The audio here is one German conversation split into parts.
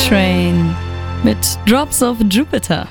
Train mit Drops of Jupiter.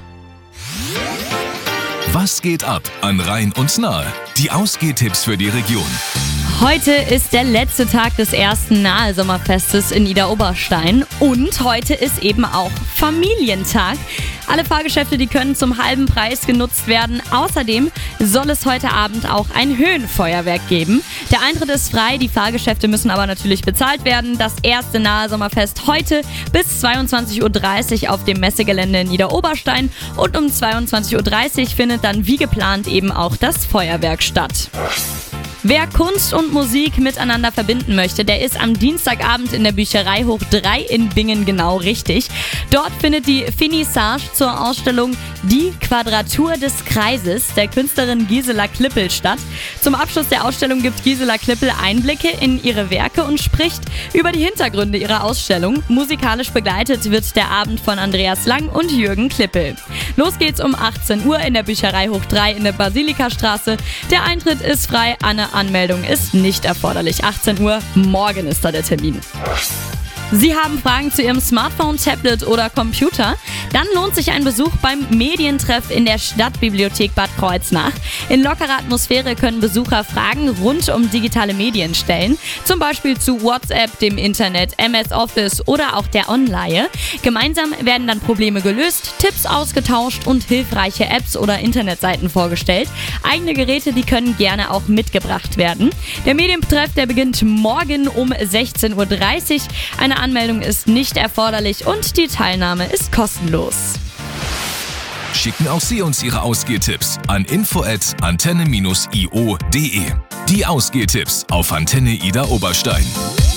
Was geht ab an Rhein und Nahe? Die Ausgehtipps für die Region. Heute ist der letzte Tag des ersten Nahe-Sommerfestes in Idar-Oberstein und heute ist eben auch Familientag. Alle Fahrgeschäfte, die können zum halben Preis genutzt werden. Außerdem soll es heute Abend auch ein Höhenfeuerwerk geben. Der Eintritt ist frei, die Fahrgeschäfte müssen aber natürlich bezahlt werden. Das erste Nahe-Sommerfest heute bis 22.30 Uhr auf dem Messegelände in Idar-Oberstein und um 22.30 Uhr findet dann wie geplant eben auch das Feuerwerk statt. Wer Kunst und Musik miteinander verbinden möchte, der ist am Dienstagabend in der Bücherei Hoch 3 in Bingen genau richtig. Dort findet die Finissage zur Ausstellung Die Quadratur des Kreises der Künstlerin Gisela Klippel statt. Zum Abschluss der Ausstellung gibt Gisela Klippel Einblicke in ihre Werke und spricht über die Hintergründe ihrer Ausstellung. Musikalisch begleitet wird der Abend von Andreas Lang und Jürgen Klippel. Los geht's um 18 Uhr in der Bücherei Hoch 3 in der Basilikastraße. Der Eintritt ist frei, eine Anmeldung ist nicht erforderlich. 18 Uhr, morgen ist da der Termin. Sie haben Fragen zu Ihrem Smartphone, Tablet oder Computer? Dann lohnt sich ein Besuch beim Medientreff in der Stadtbibliothek Bad Kreuznach. In lockerer Atmosphäre können Besucher Fragen rund um digitale Medien stellen. Zum Beispiel zu WhatsApp, dem Internet, MS Office oder auch der Online. Gemeinsam werden dann Probleme gelöst, Tipps ausgetauscht und hilfreiche Apps oder Internetseiten vorgestellt. Eigene Geräte, die können gerne auch mitgebracht werden. Der Medientreff, der beginnt morgen um 16.30 Uhr. Eine Anmeldung ist nicht erforderlich und die Teilnahme ist kostenlos. Schicken auch Sie uns Ihre Ausgehtipps an info@antenne-io.de. Die Ausgehtipps auf Antenne Idar-Oberstein.